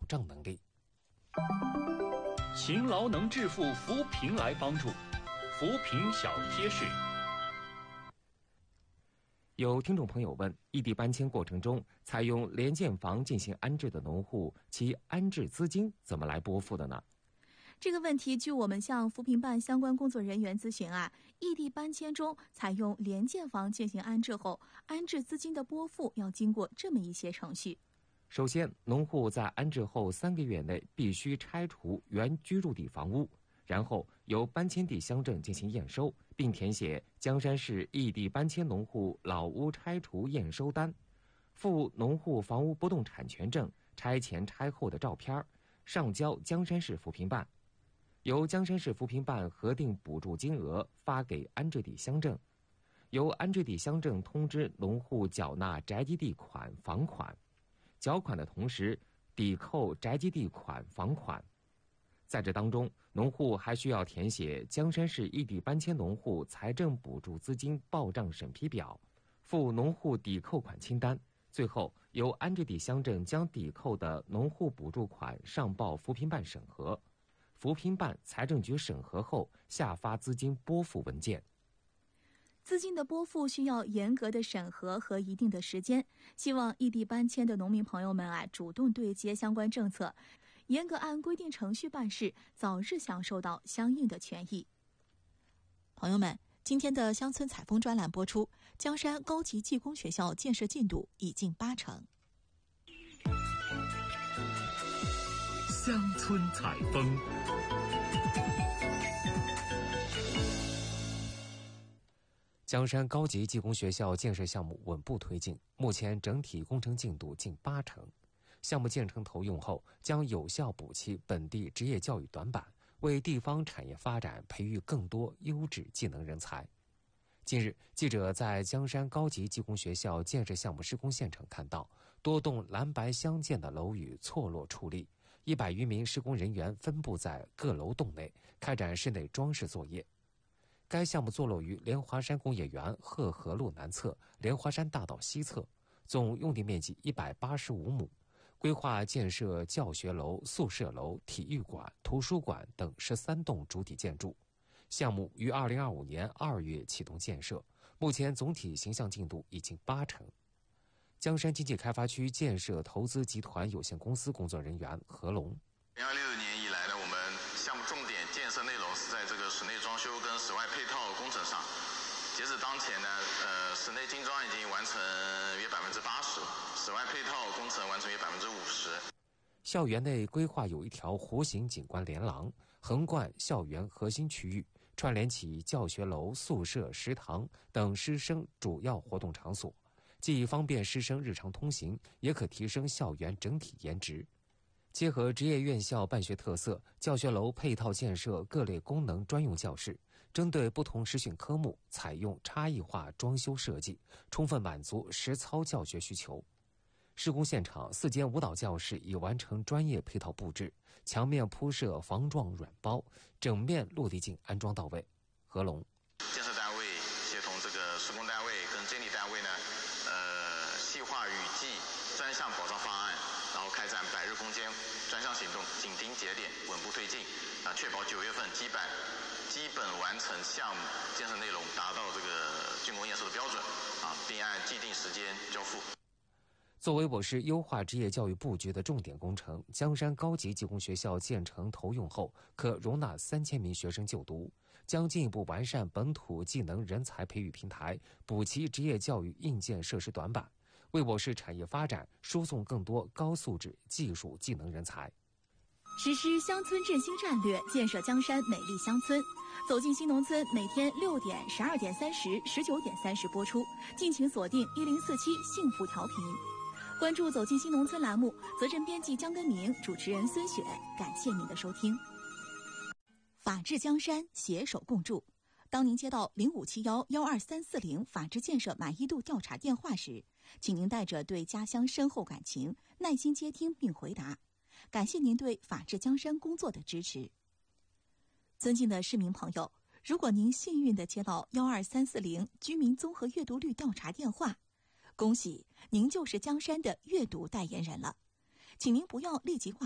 障能力。 勤劳能致富，扶贫来帮助，扶贫小贴士。 有听众朋友问，异地搬迁过程中采用廉建房进行安置的农户，其安置资金怎么来拨付的呢？ 这个问题，据我们向扶贫办相关工作人员咨询异地搬迁中采用廉建房进行安置后，安置资金的拨付要经过这么一些程序。 首先，农户在安置后3个月内必须拆除原居住地房屋，然后由搬迁地乡镇进行验收，并填写江山市异地搬迁农户老屋拆除验收单，附农户房屋不动产权证、拆前拆后的照片，上交江山市扶贫办，由江山市扶贫办核定补助金额发给安置地乡镇，由安置地乡镇通知农户缴纳宅基地款房款，缴款的同时抵扣宅基地款房款。在这当中，农户还需要填写江山市异地搬迁农户财政补助资金报账审批表，附农户抵扣款清单，最后由安置地乡镇将抵扣的农户补助款上报扶贫办审核，扶贫办财政局审核后下发资金拨付文件。 资金的拨付需要严格的审核和一定的时间，希望异地搬迁的农民朋友们主动对接相关政策，严格按规定程序办事，早日享受到相应的权益。朋友们，今天的乡村采风专栏播出，江山高级技工学校建设进度已近80%。 乡村采风。 江山高级技工学校建设项目稳步推进，目前整体工程进度近80%。项目建成投用后，将有效补齐本地职业教育短板，为地方产业发展培育更多优质技能人才。近日，记者在江山高级技工学校建设项目施工现场看到，多栋蓝白相间的楼宇错落矗立，100余名施工人员分布在各楼栋内，开展室内装饰作业。该项目坐落于莲华山工业园鹤河路南侧、莲华山大道西侧，总用地面积185亩，规划建设教学楼、宿舍楼、体育馆、图书馆等13栋主体建筑。项目于2025年2月启动建设，目前总体形象进度已经80%。江山经济开发区建设投资集团有限公司工作人员何龙 2026年以来呢，我们项目重点建设内容是在这个室内装修跟室外配套工程上。截止当前呢，室内精装已经完成约80%，室外配套工程完成约50%。 校园内规划有一条弧形景观连廊，横贯校园核心区域，串联起教学楼、宿舍、食堂等师生主要活动场所，既方便师生日常通行，也可提升校园整体颜值。结合职业院校办学特色，教学楼配套建设各类功能专用教室，针对不同实训科目采用差异化装修设计，充分满足实操教学需求。施工现场4间舞蹈教室已完成专业配套布置，墙面铺设防撞软包，整面落地镜安装到位。何龙建设单位协同这个施工单位跟监理单位呢，细化雨季专项保障方案，然后开展100日攻坚专项行动，紧盯节点，稳步推进，确保9月份基本完成项目建设内容，达到这个竣工验收的标准，并按既定时间交付。 作为我市优化职业教育布局的重点工程，江山高级技工学校建成投用后，可容纳3000名学生就读，将进一步完善本土技能人才培育平台，补齐职业教育硬件设施短板，为我市产业发展输送更多高素质技术技能人才。 实施乡村振兴战略，建设江山美丽乡村。走进新农村，每天6点、12点30、19点30播出，敬请锁定1047幸福调频。关注走进新农村栏目，责任编辑江根明，主持人孙雪，感谢您的收听。法治江山，携手共筑。当您接到0571-12340法治建设满意度调查电话时，请您带着对家乡深厚感情，耐心接听并回答。感谢您对法治江山工作的支持。尊敬的市民朋友，如果您幸运地接到12340居民综合阅读率调查电话，恭喜您就是江山的阅读代言人了，请您不要立即挂